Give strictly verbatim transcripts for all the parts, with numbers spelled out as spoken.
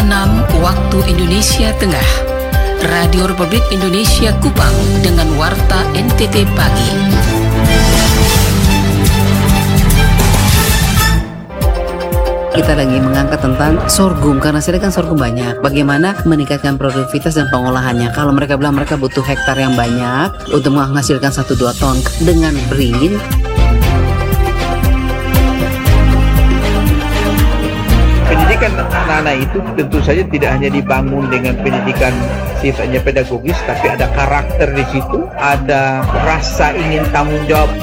enam waktu Indonesia Tengah. Radio Republik Indonesia Kupang dengan Warta N T T Pagi. Kita lagi mengangkat tentang sorghum, karena sini kan sorghum banyak. Bagaimana meningkatkan produktivitas dan pengolahannya. Kalau mereka bilang mereka butuh hektar yang banyak untuk menghasilkan satu dua ton dengan beringin. Pendidikan anak-anak itu tentu saja tidak hanya dibangun dengan pendidikan sifatnya pedagogis, tapi ada karakter di situ, ada rasa ingin tanggung jawab.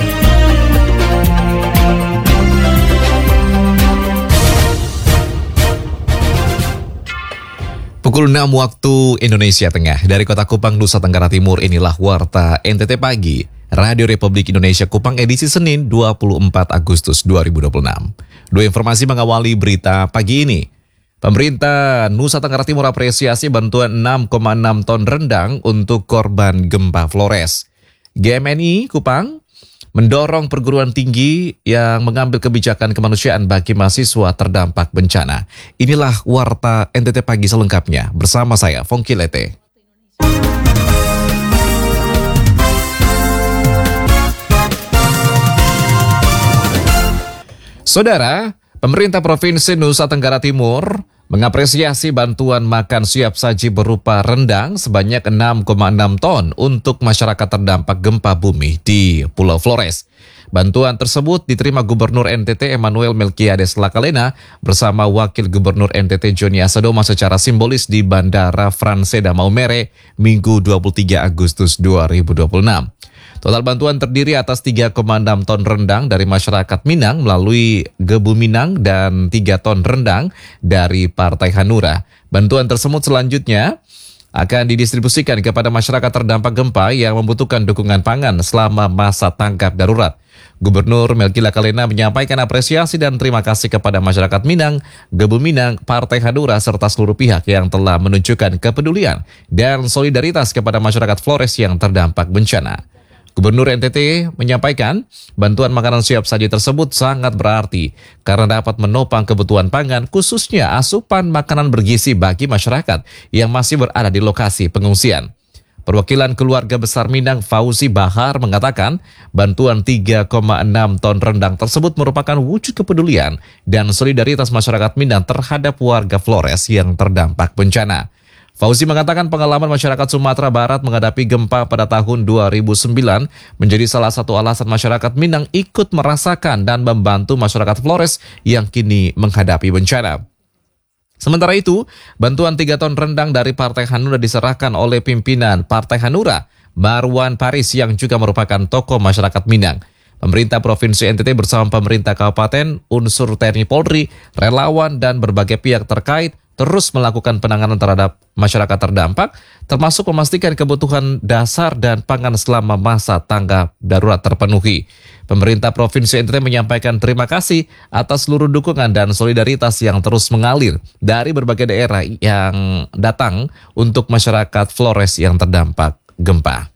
Pukul enam waktu Indonesia Tengah. Dari Kota Kupang, Nusa Tenggara Timur, inilah Warta N T T Pagi, Radio Republik Indonesia Kupang edisi Senin dua puluh empat Agustus dua ribu dua puluh enam. Dua informasi mengawali berita pagi ini. Pemerintah Nusa Tenggara Timur apresiasi bantuan enam koma enam ton rendang untuk korban gempa Flores. G M N I Kupang mendorong perguruan tinggi yang mengambil kebijakan kemanusiaan bagi mahasiswa terdampak bencana. Inilah Warta N T T Pagi selengkapnya bersama saya, Fongki Lete. Saudara, pemerintah Provinsi Nusa Tenggara Timur mengapresiasi bantuan makan siap saji berupa rendang sebanyak enam koma enam ton untuk masyarakat terdampak gempa bumi di Pulau Flores. Bantuan tersebut diterima Gubernur N T T Emmanuel Melkiades Lakalena bersama Wakil Gubernur N T T Joni Asadoma secara simbolis di Bandara Franseda Maumere Minggu dua puluh tiga Agustus dua ribu dua puluh enam. Total bantuan terdiri atas tiga koma enam ton rendang dari masyarakat Minang melalui Gebu Minang dan tiga ton rendang dari Partai Hanura. Bantuan tersebut selanjutnya akan didistribusikan kepada masyarakat terdampak gempa yang membutuhkan dukungan pangan selama masa tanggap darurat. Gubernur Melki Lakalena menyampaikan apresiasi dan terima kasih kepada masyarakat Minang, Gebu Minang, Partai Hanura, serta seluruh pihak yang telah menunjukkan kepedulian dan solidaritas kepada masyarakat Flores yang terdampak bencana. Gubernur N T T menyampaikan bantuan makanan siap saji tersebut sangat berarti karena dapat menopang kebutuhan pangan khususnya asupan makanan bergizi bagi masyarakat yang masih berada di lokasi pengungsian. Perwakilan keluarga besar Minang Fauzi Bahar mengatakan bantuan tiga koma enam ton rendang tersebut merupakan wujud kepedulian dan solidaritas masyarakat Minang terhadap warga Flores yang terdampak bencana. Fauzi mengatakan pengalaman masyarakat Sumatera Barat menghadapi gempa pada tahun dua ribu sembilan menjadi salah satu alasan masyarakat Minang ikut merasakan dan membantu masyarakat Flores yang kini menghadapi bencana. Sementara itu, bantuan tiga ton rendang dari Partai Hanura diserahkan oleh pimpinan Partai Hanura, Marwan Paris yang juga merupakan tokoh masyarakat Minang. Pemerintah Provinsi N T T bersama pemerintah kabupaten, unsur T N I Polri, relawan, dan berbagai pihak terkait terus melakukan penanganan terhadap masyarakat terdampak, termasuk memastikan kebutuhan dasar dan pangan selama masa tanggap darurat terpenuhi. Pemerintah Provinsi N T T menyampaikan terima kasih atas seluruh dukungan dan solidaritas yang terus mengalir dari berbagai daerah yang datang untuk masyarakat Flores yang terdampak gempa.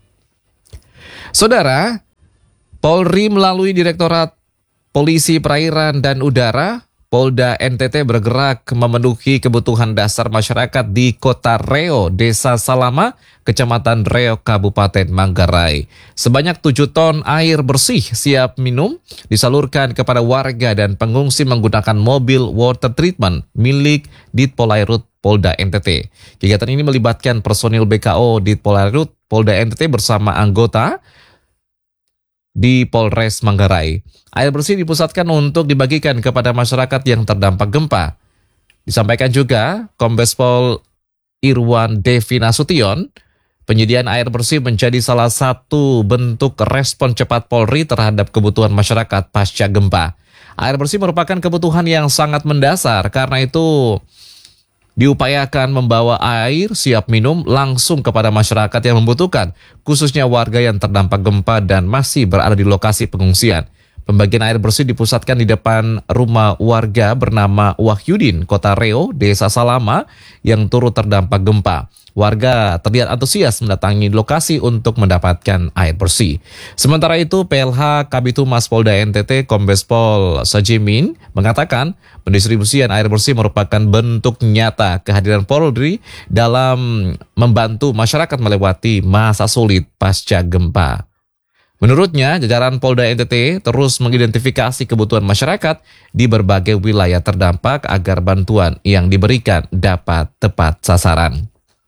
Saudara, Polri melalui Direktorat Polisi Perairan dan Udara, Polda N T T bergerak memenuhi kebutuhan dasar masyarakat di Kota Reo, Desa Salama, Kecamatan Reo, Kabupaten Manggarai. Sebanyak tujuh ton air bersih siap minum disalurkan kepada warga dan pengungsi menggunakan mobil water treatment milik Ditpolairut Polda N T T. Kegiatan ini melibatkan personil B K O Ditpolairut Polda N T T bersama anggota di Polres Manggarai. Air bersih dipusatkan untuk dibagikan kepada masyarakat yang terdampak gempa. Disampaikan juga Kombes Pol Irwan Devi Nasution, penyediaan air bersih menjadi salah satu bentuk respon cepat Polri terhadap kebutuhan masyarakat pasca gempa. Air bersih merupakan kebutuhan yang sangat mendasar, karena itu diupayakan membawa air siap minum langsung kepada masyarakat yang membutuhkan, khususnya warga yang terdampak gempa dan masih berada di lokasi pengungsian. Pembagian air bersih dipusatkan di depan rumah warga bernama Wahyudin, Kota Reo, Desa Salama, yang turut terdampak gempa. Warga terlihat antusias mendatangi lokasi untuk mendapatkan air bersih. Sementara itu, P L H Kabid Humas Polda N T T Kombes Pol Sajimin mengatakan pendistribusian air bersih merupakan bentuk nyata kehadiran Polri dalam membantu masyarakat melewati masa sulit pasca gempa. Menurutnya, jajaran Polda N T T terus mengidentifikasi kebutuhan masyarakat di berbagai wilayah terdampak agar bantuan yang diberikan dapat tepat sasaran.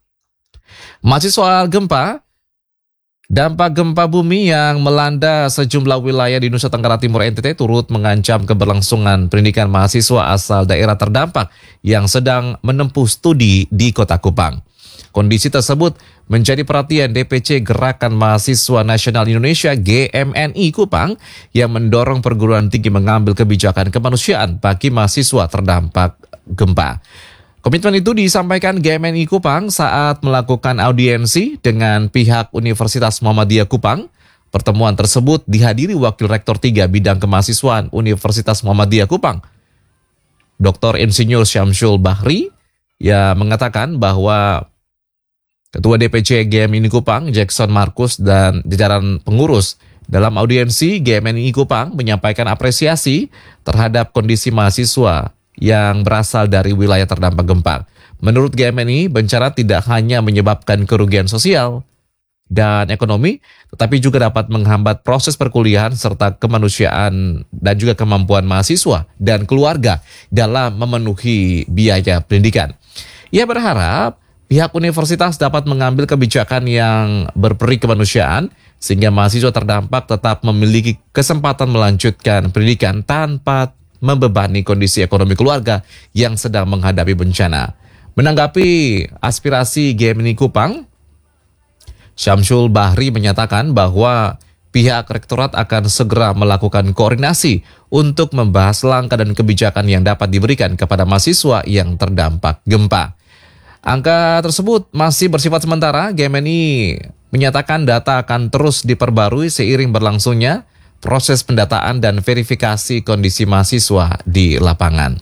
Masih soal gempa, dampak gempa bumi yang melanda sejumlah wilayah di Nusa Tenggara Timur N T T turut mengancam keberlangsungan pendidikan mahasiswa asal daerah terdampak yang sedang menempuh studi di Kota Kupang. Kondisi tersebut menjadi perhatian D P C Gerakan Mahasiswa Nasional Indonesia G M N I Kupang yang mendorong perguruan tinggi mengambil kebijakan kemanusiaan bagi mahasiswa terdampak gempa. Komitmen itu disampaikan G M N I Kupang saat melakukan audiensi dengan pihak Universitas Muhammadiyah Kupang. Pertemuan tersebut dihadiri Wakil Rektor tiga Bidang Kemahasiswaan Universitas Muhammadiyah Kupang, Doktor Insinyur Syamsul Bahri, yang mengatakan bahwa Ketua D P C G M N I Kupang, Jackson Markus, dan jajaran pengurus dalam audiensi G M N I Kupang menyampaikan apresiasi terhadap kondisi mahasiswa yang berasal dari wilayah terdampak gempa. Menurut G M N I, bencana tidak hanya menyebabkan kerugian sosial dan ekonomi, tetapi juga dapat menghambat proses perkuliahan serta kemanusiaan dan juga kemampuan mahasiswa dan keluarga dalam memenuhi biaya pendidikan. Ia berharap pihak universitas dapat mengambil kebijakan yang berperi kemanusiaan sehingga mahasiswa terdampak tetap memiliki kesempatan melanjutkan pendidikan tanpa membebani kondisi ekonomi keluarga yang sedang menghadapi bencana. Menanggapi aspirasi G M N I Kupang, Syamsul Bahri menyatakan bahwa pihak rektorat akan segera melakukan koordinasi untuk membahas langkah dan kebijakan yang dapat diberikan kepada mahasiswa yang terdampak gempa. Angka tersebut masih bersifat sementara. G M N I menyatakan data akan terus diperbarui seiring berlangsungnya proses pendataan dan verifikasi kondisi mahasiswa di lapangan.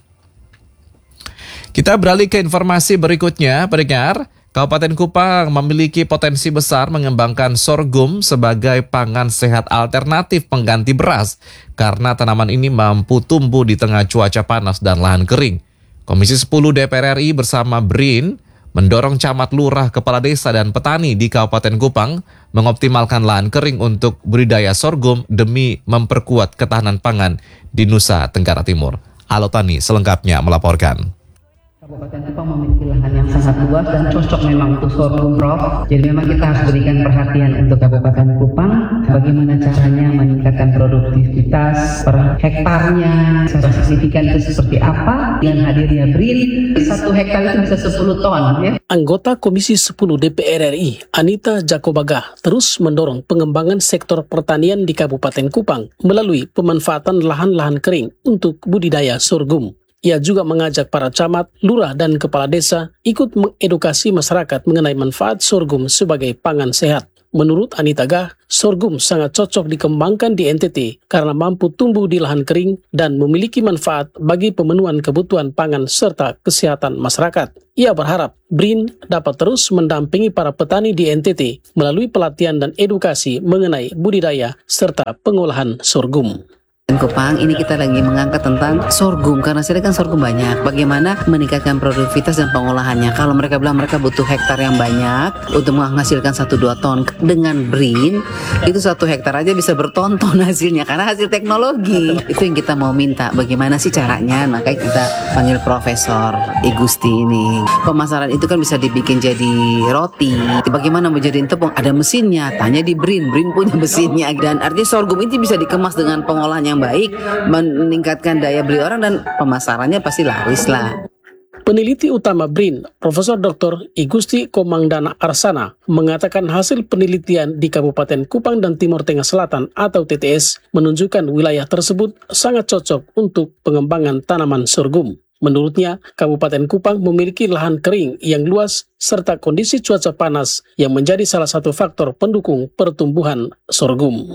Kita beralih ke informasi berikutnya, pendengar. Kabupaten Kupang memiliki potensi besar mengembangkan sorghum sebagai pangan sehat alternatif pengganti beras karena tanaman ini mampu tumbuh di tengah cuaca panas dan lahan kering. Komisi sepuluh D P R R I bersama B R I N mendorong camat, lurah, kepala desa, dan petani di Kabupaten Kupang mengoptimalkan lahan kering untuk budidaya sorghum demi memperkuat ketahanan pangan di Nusa Tenggara Timur. Alotani selengkapnya melaporkan. Kabupaten Kupang memiliki lahan yang sangat luas dan cocok memang untuk sorghum, Prof. Jadi memang kita harus berikan perhatian untuk Kabupaten Kupang. Bagaimana caranya meningkatkan produktivitas per hektarnya, secara signifikan itu seperti apa? Dengan hadirnya B R I N, satu hektar itu bisa sepuluh ton. Ya. Anggota Komisi sepuluh D P R R I, Anita Jakobaga, terus mendorong pengembangan sektor pertanian di Kabupaten Kupang melalui pemanfaatan lahan-lahan kering untuk budidaya sorghum. Ia juga mengajak para camat, lurah, dan kepala desa ikut mengedukasi masyarakat mengenai manfaat sorghum sebagai pangan sehat. Menurut Anita Gah, sorghum sangat cocok dikembangkan di N T T karena mampu tumbuh di lahan kering dan memiliki manfaat bagi pemenuhan kebutuhan pangan serta kesehatan masyarakat. Ia berharap B R I N dapat terus mendampingi para petani di N T T melalui pelatihan dan edukasi mengenai budidaya serta pengolahan sorghum. Kupang ini kita lagi mengangkat tentang sorghum karena sini kan sorghum banyak. Bagaimana meningkatkan produktivitas dan pengolahannya. Kalau mereka bilang mereka butuh hektar yang banyak untuk menghasilkan satu dua ton, dengan B R I N itu satu hektar aja bisa berton-ton hasilnya karena hasil teknologi. Itu yang kita mau minta. Bagaimana sih caranya? Makanya kita panggil Profesor Igusti ini. Pemasaran itu kan bisa dibikin jadi roti. Bagaimana mau jadiin tepung? Ada mesinnya. Tanya di B R I N. B R I N punya mesinnya. Dan artinya sorghum ini bisa dikemas dengan pengolahan yang baik, meningkatkan daya beli orang, dan pemasarannya pasti laris lah. Peneliti utama B R I N, Profesor Doktor Igusti Komangdana Arsana, mengatakan hasil penelitian di Kabupaten Kupang dan Timur Tengah Selatan atau T T S menunjukkan wilayah tersebut sangat cocok untuk pengembangan tanaman sorghum. Menurutnya, Kabupaten Kupang memiliki lahan kering yang luas serta kondisi cuaca panas yang menjadi salah satu faktor pendukung pertumbuhan sorghum.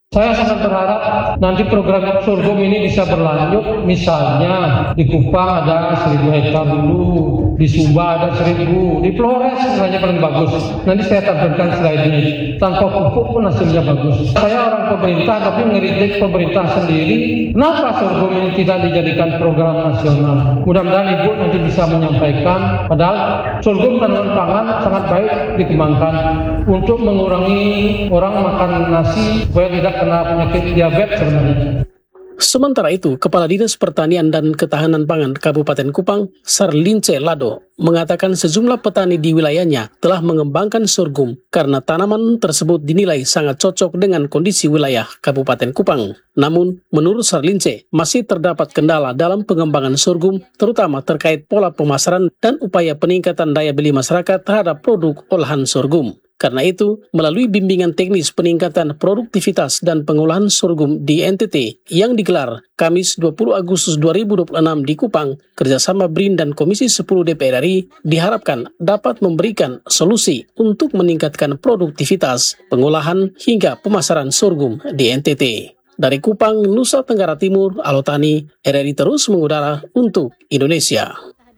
Saya sangat berharap nanti program sorghum ini bisa berlanjut. Misalnya di Kupang ada seribu hektar dulu, di Sumba ada seribu, di Flores sebenarnya paling bagus. Nanti saya tampilkan slide ini. Tanpa pupuk pun hasilnya bagus. Saya orang pemerintah tapi ngeritik pemerintah sendiri. Kenapa sorghum ini tidak dijadikan program nasional? Mudah-mudahan Ibu nanti bisa menyampaikan. Padahal sorghum tanaman pangan sangat baik dikembangkan untuk mengurangi orang makan nasi supaya tidak kena penyakit diabetes sebenarnya. Sementara itu, Kepala Dinas Pertanian dan Ketahanan Pangan Kabupaten Kupang, Sarlince Lado, mengatakan sejumlah petani di wilayahnya telah mengembangkan sorghum karena tanaman tersebut dinilai sangat cocok dengan kondisi wilayah Kabupaten Kupang. Namun, menurut Sarlince, masih terdapat kendala dalam pengembangan sorghum, terutama terkait pola pemasaran dan upaya peningkatan daya beli masyarakat terhadap produk olahan sorghum. Karena itu, melalui bimbingan teknis peningkatan produktivitas dan pengolahan sorghum di N T T yang digelar Kamis dua puluh Agustus dua ribu dua puluh enam di Kupang, kerjasama B R I N dan Komisi sepuluh D P R R I diharapkan dapat memberikan solusi untuk meningkatkan produktivitas, pengolahan hingga pemasaran sorghum di N T T. Dari Kupang, Nusa Tenggara Timur, Alotani, R R I terus mengudara untuk Indonesia.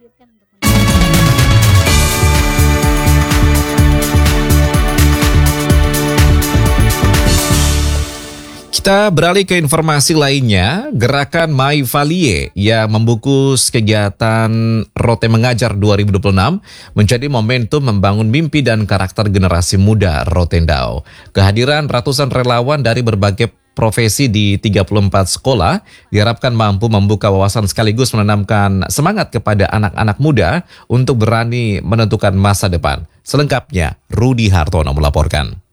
Kita beralih ke informasi lainnya. Gerakan My Valie yang membungkus kegiatan Rote Mengajar dua ribu dua puluh enam menjadi momentum membangun mimpi dan karakter generasi muda Rotendao. Kehadiran ratusan relawan dari berbagai profesi di tiga puluh empat sekolah diharapkan mampu membuka wawasan sekaligus menanamkan semangat kepada anak-anak muda untuk berani menentukan masa depan. Selengkapnya, Rudi Hartono melaporkan.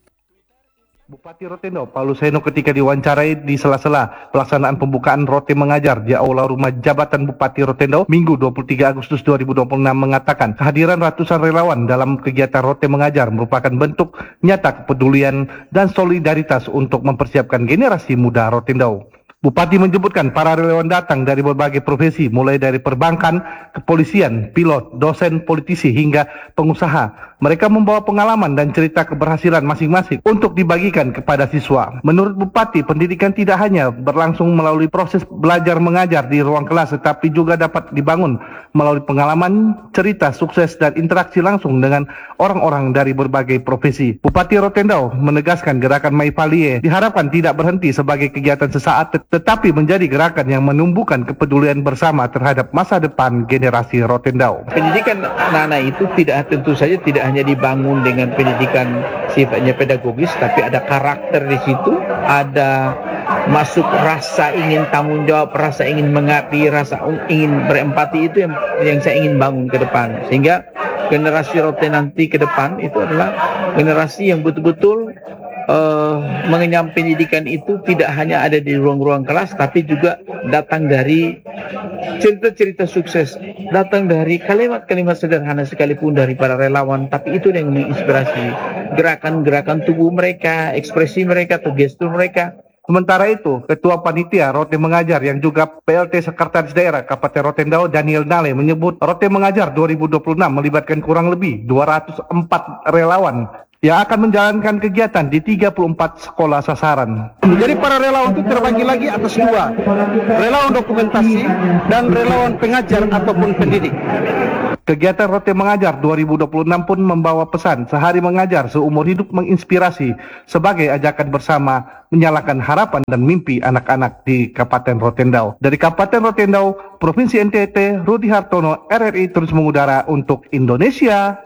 Bupati Rotendao, Paulus Heno ketika diwawancarai di sela-sela pelaksanaan pembukaan Rote Mengajar di Aula Rumah Jabatan Bupati Rotendao Minggu dua puluh tiga Agustus dua ribu dua puluh enam mengatakan kehadiran ratusan relawan dalam kegiatan Rote Mengajar merupakan bentuk nyata kepedulian dan solidaritas untuk mempersiapkan generasi muda Rotendao. Bupati menyebutkan para relawan datang dari berbagai profesi, mulai dari perbankan, kepolisian, pilot, dosen, politisi, hingga pengusaha. Mereka membawa pengalaman dan cerita keberhasilan masing-masing untuk dibagikan kepada siswa. Menurut Bupati, pendidikan tidak hanya berlangsung melalui proses belajar mengajar di ruang kelas, tetapi juga dapat dibangun melalui pengalaman, cerita, sukses, dan interaksi langsung dengan orang-orang dari berbagai profesi. Bupati Rotendao menegaskan gerakan My Valie diharapkan tidak berhenti sebagai kegiatan sesaat, tetapi menjadi gerakan yang menumbuhkan kepedulian bersama terhadap masa depan generasi Rotendao. Pendidikan anak-anak itu tidak tentu saja tidak hanya dibangun dengan pendidikan sifatnya pedagogis, tapi ada karakter di situ, ada masuk rasa ingin tanggung jawab, rasa ingin mengerti, rasa ingin berempati. Itu yang, yang saya ingin bangun ke depan, sehingga generasi Rote nanti ke depan itu adalah generasi yang betul-betul Uh, mengenyam pendidikan itu tidak hanya ada di ruang-ruang kelas, tapi juga datang dari cerita-cerita sukses, datang dari kalimat-kalimat sederhana sekalipun dari para relawan, tapi itu yang menginspirasi gerakan-gerakan tubuh mereka, ekspresi mereka atau gestur mereka. Sementara itu, Ketua Panitia Rote Mengajar yang juga P L T Sekretaris Daerah Kabupaten Rotendao Daniel Nale menyebut Rote Mengajar dua ribu dua puluh enam melibatkan kurang lebih dua ratus empat relawan yang akan menjalankan kegiatan di tiga puluh empat sekolah sasaran. Jadi para relawan itu terbagi lagi atas dua, relawan dokumentasi dan relawan pengajar ataupun pendidik. Kegiatan Rote Mengajar dua ribu dua puluh enam pun membawa pesan sehari mengajar seumur hidup menginspirasi sebagai ajakan bersama menyalakan harapan dan mimpi anak-anak di Kabupaten Rotendao. Dari Kabupaten Rotendao, Provinsi N T T, Rudi Hartono, R R I terus mengudara untuk Indonesia.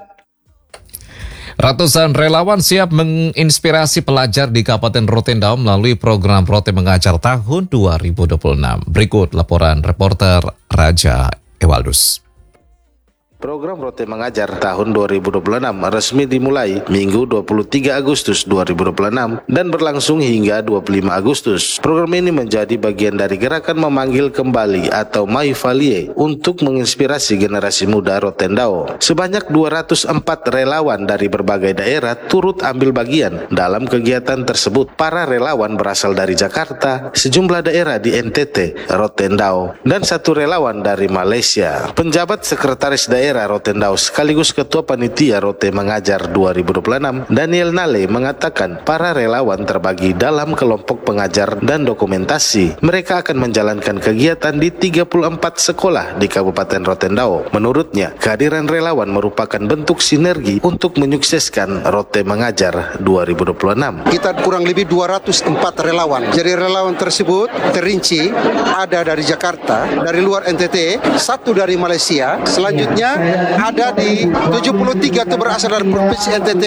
Ratusan relawan siap menginspirasi pelajar di Kabupaten Rotendao melalui program Rote Mengajar tahun dua ribu dua puluh enam. Berikut laporan reporter Raja Ewaldus. Program Rote Mengajar tahun dua ribu dua puluh enam resmi dimulai Minggu dua puluh tiga Agustus dua ribu dua puluh enam dan berlangsung hingga dua puluh lima Agustus. Program ini menjadi bagian dari gerakan memanggil kembali atau My Valie untuk menginspirasi generasi muda Rotendao. Sebanyak dua ratus empat relawan dari berbagai daerah turut ambil bagian dalam kegiatan tersebut. Para relawan berasal dari Jakarta, sejumlah daerah di N T T, Rotendao, dan satu relawan dari Malaysia. Penjabat Sekretaris Daerah Daerah Rotendao sekaligus Ketua Panitia Rote Mengajar dua ribu dua puluh enam, Daniel Nale, mengatakan para relawan terbagi dalam kelompok pengajar dan dokumentasi. Mereka akan menjalankan kegiatan di tiga puluh empat sekolah di Kabupaten Rotendao. Menurutnya, kehadiran relawan merupakan bentuk sinergi untuk menyukseskan Rote Mengajar dua ribu dua puluh enam. Kita kurang lebih dua ratus empat relawan. Jadi relawan tersebut terinci ada dari Jakarta, dari luar N T T, satu dari Malaysia, selanjutnya ada di tujuh puluh tiga itu berasal dari Provinsi N T T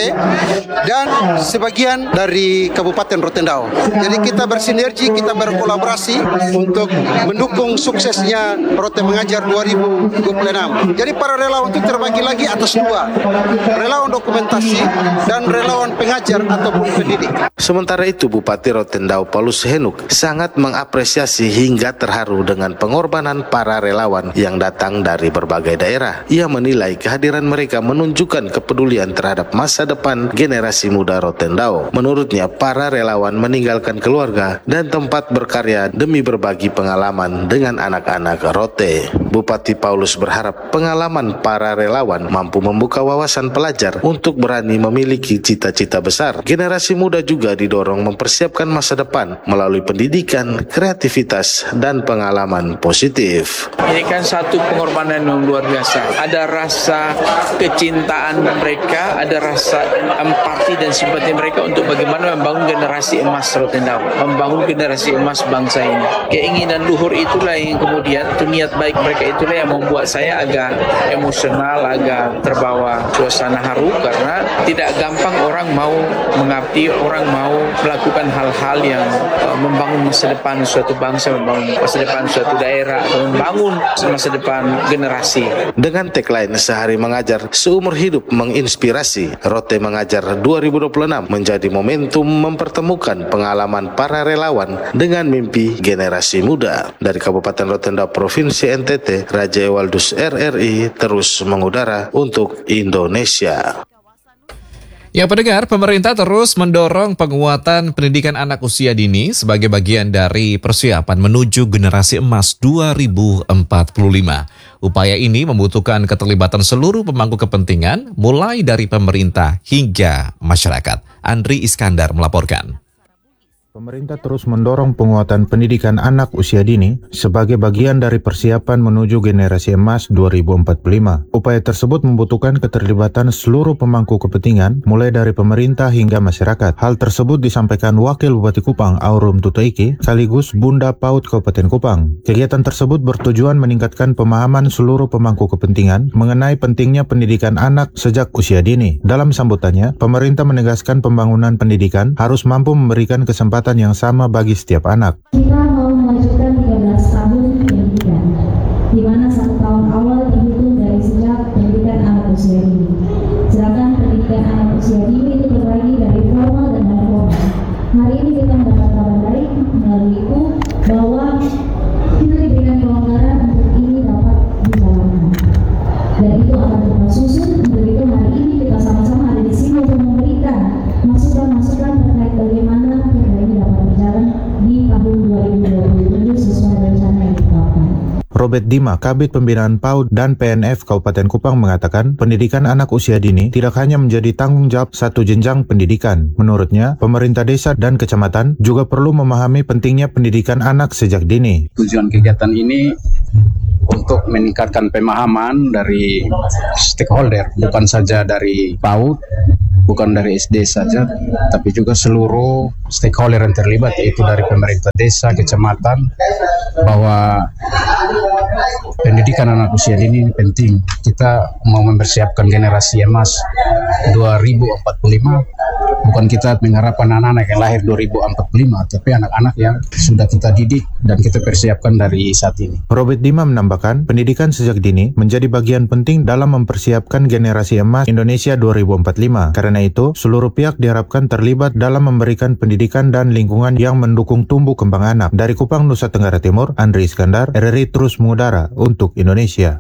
dan sebagian dari Kabupaten Rotendao. Jadi kita bersinergi, kita berkolaborasi untuk mendukung suksesnya Rote Mengajar dua ribu dua puluh enam. Jadi para relawan itu terbagi lagi atas dua, relawan dokumentasi dan relawan pengajar ataupun pendidik. Sementara itu, Bupati Rotendao Paulus Henuk sangat mengapresiasi hingga terharu dengan pengorbanan para relawan yang datang dari berbagai daerah. Ia menilai kehadiran mereka menunjukkan kepedulian terhadap masa depan generasi muda Rotendao. Menurutnya, para relawan meninggalkan keluarga dan tempat berkarya demi berbagi pengalaman dengan anak-anak Rote. Bupati Paulus berharap pengalaman para relawan mampu membuka wawasan pelajar untuk berani memiliki cita-cita besar. Generasi muda juga didorong mempersiapkan masa depan melalui pendidikan, kreativitas, dan pengalaman positif. Ini kan satu pengorbanan yang luar biasa. Ada rasa kecintaan mereka, ada rasa empati dan simpati mereka untuk bagaimana membangun generasi emas Rotendao, membangun generasi emas bangsa ini. Keinginan luhur itulah yang kemudian, itu niat baik mereka itulah yang membuat saya agak emosional, agak terbawa suasana haru, karena tidak gampang orang mau mengabdi, orang mau melakukan hal-hal yang uh, membangun masa depan suatu bangsa, membangun masa depan suatu daerah, atau membangun masa depan generasi. Dengan tagline sehari mengajar, seumur hidup menginspirasi, Rote Mengajar dua ribu dua puluh enam menjadi momentum mempertemukan pengalaman para relawan dengan mimpi generasi muda. Dari Kabupaten Rotendao, Provinsi N T T, Raja Ewaldus R R I terus mengudara untuk Indonesia. Ya pendengar, pemerintah terus mendorong penguatan pendidikan anak usia dini sebagai bagian dari persiapan menuju generasi emas dua ribu empat puluh lima. Upaya ini membutuhkan keterlibatan seluruh pemangku kepentingan, mulai dari pemerintah hingga masyarakat. Andri Iskandar melaporkan. Pemerintah terus mendorong penguatan pendidikan anak usia dini sebagai bagian dari persiapan menuju generasi emas dua ribu empat puluh lima. Upaya tersebut membutuhkan keterlibatan seluruh pemangku kepentingan, mulai dari pemerintah hingga masyarakat. Hal tersebut disampaikan Wakil Bupati Kupang, Aurum Tutoiki, sekaligus Bunda Paut Kabupaten Kupang. Kegiatan tersebut bertujuan meningkatkan pemahaman seluruh pemangku kepentingan mengenai pentingnya pendidikan anak sejak usia dini. Dalam sambutannya, pemerintah menegaskan pembangunan pendidikan harus mampu memberikan kesempatan yang sama bagi setiap anak. Kita mau memajukan tiga belas tahun pendidikan, di mana satu tahun awal dihitung dari sejak pendidikan anak usia dini. Sedangkan pendidikan anak usia dini itu terbagi dari formal dan non formal. Hari ini kita mendapat kabar baik melalui itu bahwa kita diberikan kelonggaran untuk ini dapat dijalankan. Dan itu akan terus susun. Untuk itu hari ini kita sama-sama ada di sini untuk memberikan masukan-masukan terkait bagaimana ini dapat berjalan di tahun dua ribu dua puluh tujuh sesuai rencana yang ditetapkan. Robert Dima, Kabid Pembinaan P A U D dan P N F Kabupaten Kupang mengatakan pendidikan anak usia dini tidak hanya menjadi tanggung jawab satu jenjang pendidikan. Menurutnya, pemerintah desa dan kecamatan juga perlu memahami pentingnya pendidikan anak sejak dini. Tujuan kegiatan ini untuk meningkatkan pemahaman dari stakeholder, bukan saja dari P A U D, bukan dari S D saja, tapi juga seluruh stakeholder yang terlibat, yaitu dari pemerintah desa, kecamatan, bahwa pendidikan anak usia dini penting. Kita mau mempersiapkan generasi emas dua ribu empat puluh lima, bukan kita mengharapkan anak-anak yang lahir dua ribu empat puluh lima, tapi anak-anak yang sudah kita didik dan kita persiapkan dari saat ini. Robert Dima menambahkan, pendidikan sejak dini menjadi bagian penting dalam mempersiapkan generasi emas Indonesia dua ribu empat puluh lima. Karena itu, seluruh pihak diharapkan terlibat dalam memberikan pendidikan dan lingkungan yang mendukung tumbuh kembang anak. Dari Kupang, Nusa Tenggara Timur, Andri Iskandar, R R I terus mengudara untuk Indonesia.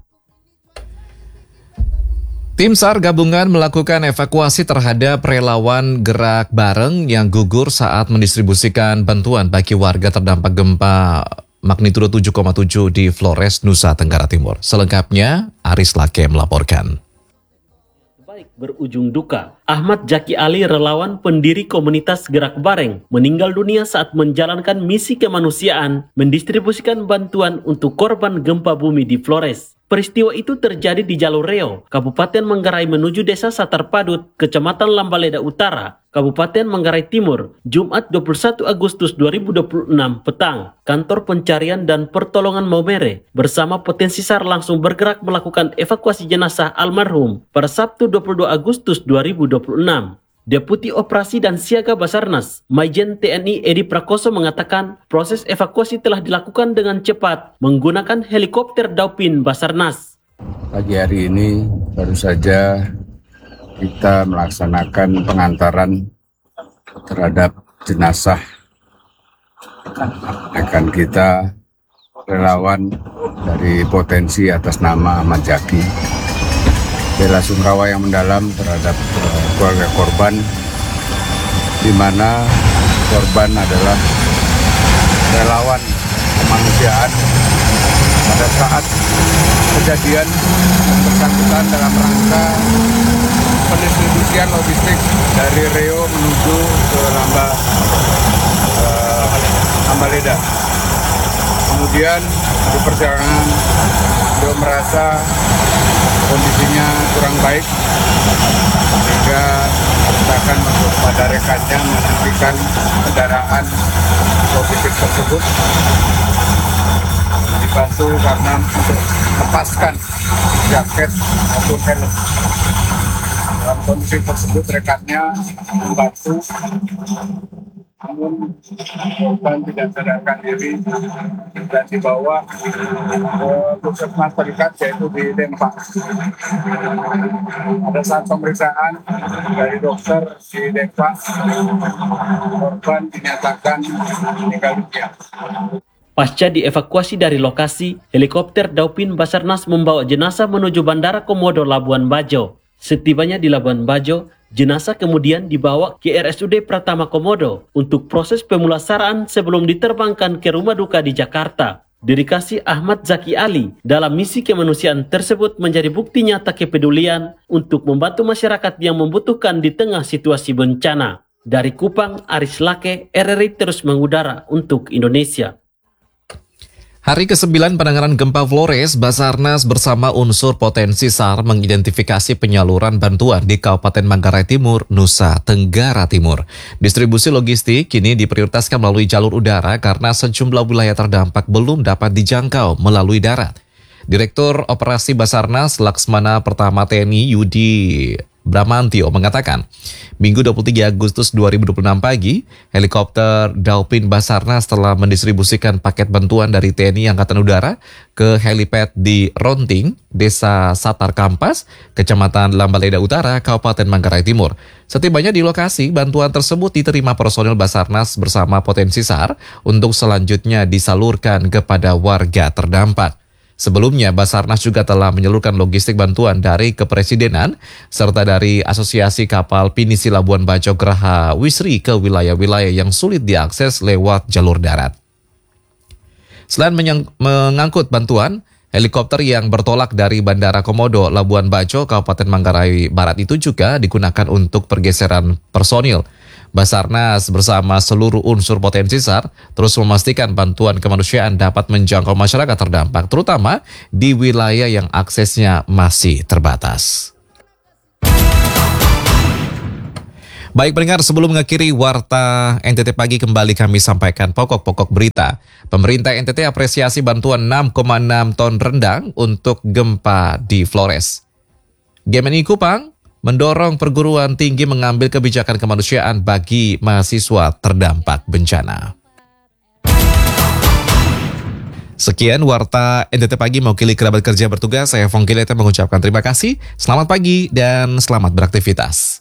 Tim SAR gabungan melakukan evakuasi terhadap relawan gerak bareng yang gugur saat mendistribusikan bantuan bagi warga terdampak gempa magnitudo tujuh koma tujuh di Flores, Nusa Tenggara Timur. Selengkapnya, Aris Lake melaporkan. Baik berujung duka, Ahmad Zaki Ali, relawan pendiri komunitas Gerak Bareng, meninggal dunia saat menjalankan misi kemanusiaan mendistribusikan bantuan untuk korban gempa bumi di Flores. Peristiwa itu terjadi di jalur Reo, Kabupaten Manggarai menuju Desa Satar Padut, Kecamatan Lambaleda Utara, Kabupaten Manggarai Timur, Jumat dua puluh satu Agustus dua ribu dua puluh enam petang. Kantor Pencarian dan Pertolongan Maumere bersama Potensi SAR langsung bergerak melakukan evakuasi jenazah almarhum pada Sabtu dua puluh dua Agustus dua ribu dua puluh enam. Deputi Operasi dan Siaga Basarnas, Maijen T N I Edi Prakoso mengatakan proses evakuasi telah dilakukan dengan cepat menggunakan helikopter Dauphin Basarnas. Pagi hari ini baru saja kita melaksanakan pengantaran terhadap jenazah rekan kita, relawan dari Potensi atas nama Ahmad Zaki. Bela sungkawa yang mendalam terhadap uh, keluarga korban, di mana korban adalah relawan kemanusiaan pada saat kejadian yang bersangkutan dalam rangka pendistribusian logistik dari Reo menuju ke Lamba uh, Lambaleda. Kemudian di perjalanan dia merasa kondisinya kurang baik sehingga akan masuk pada rekannya menghentikan kendaraan logistik tersebut, dibantu karena untuk lepaskan jaket maupun helm. Dalam kondisi tersebut rekannya membantu, namun korban tidak sadarkan diri dan dibawa ke puskesmas terdekat yaitu di Dempak. Pada saat pemeriksaan dari dokter di Dempak, korban dinyatakan meninggal dunia. Pasca dievakuasi dari lokasi, helikopter Dauphin Basarnas membawa jenazah menuju Bandara Komodo Labuan Bajo. Setibanya di Labuan Bajo, jenazah kemudian dibawa ke R S U D Pratama Komodo untuk proses pemulasaraan sebelum diterbangkan ke rumah duka di Jakarta. Dedikasi Ahmad Zaki Ali dalam misi kemanusiaan tersebut menjadi bukti nyata kepedulian untuk membantu masyarakat yang membutuhkan di tengah situasi bencana. Dari Kupang, Aris Lake, R R I terus mengudara untuk Indonesia. Hari kesembilan penanganan gempa Flores, Basarnas bersama unsur Potensi SAR mengidentifikasi penyaluran bantuan di Kabupaten Manggarai Timur, Nusa Tenggara Timur. Distribusi logistik kini diprioritaskan melalui jalur udara karena sejumlah wilayah terdampak belum dapat dijangkau melalui darat. Direktur Operasi Basarnas Laksmana Pertama T N I Yudi Bramantio mengatakan, Minggu dua puluh tiga Agustus dua ribu dua puluh enam pagi, helikopter Dauphin Basarnas telah mendistribusikan paket bantuan dari T N I Angkatan Udara ke helipad di Ronting, Desa Satar Kampas, Kecamatan Lambaleda Utara, Kabupaten Manggarai Timur. Setibanya di lokasi, bantuan tersebut diterima personil Basarnas bersama Potensi SAR untuk selanjutnya disalurkan kepada warga terdampak. Sebelumnya, Basarnas juga telah menyalurkan logistik bantuan dari Kepresidenan serta dari Asosiasi Kapal Pinisi Labuan Bajo Geraha Wisri ke wilayah-wilayah yang sulit diakses lewat jalur darat. Selain mengangkut bantuan, helikopter yang bertolak dari Bandara Komodo Labuan Bajo, Kabupaten Manggarai Barat itu juga digunakan untuk pergeseran personil. Basarnas bersama seluruh unsur Potensi SAR terus memastikan bantuan kemanusiaan dapat menjangkau masyarakat terdampak, terutama di wilayah yang aksesnya masih terbatas. Baik pendengar, sebelum mengakhiri Warta N T T Pagi, kembali kami sampaikan pokok-pokok berita. Pemerintah N T T apresiasi bantuan enam koma enam ton rendang untuk gempa di Flores. G M N I Kupang mendorong perguruan tinggi mengambil kebijakan kemanusiaan bagi mahasiswa terdampak bencana. Sekian Warta N T T Pagi, mewakili kerabat kerja bertugas, saya Fongki Leta mengucapkan terima kasih, selamat pagi dan selamat beraktivitas.